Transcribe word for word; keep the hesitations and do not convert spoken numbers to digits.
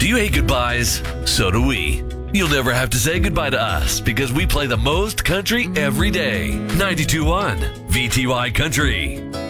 Do you hate goodbyes? So do we. You'll never have to say goodbye to us because we play the most country every day. ninety-two point one V T Y Country.